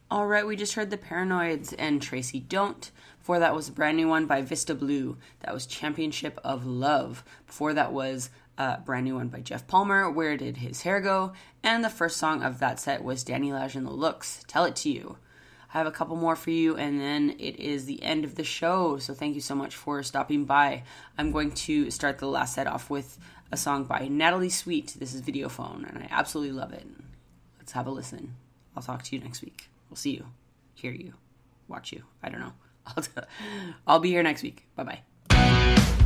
All right, we just heard The Paranoids and Tracy Don't. Before that was a brand new one by Vista Blue. That was Championship of Love. Before that was a brand new one by Jeff Palmer, Where Did His Hair Go? And the first song of that set was Danny Laj and the Looks, Tell It To You. I have a couple more for you, and then it is the end of the show, so thank you so much for stopping by. I'm going to start the last set off with a song by Natalie Sweet. This is Videophone, and I absolutely love it. Let's have a listen. I'll talk to you next week. We'll see you, hear you, watch you. I don't know. I'll be here next week. Bye-bye.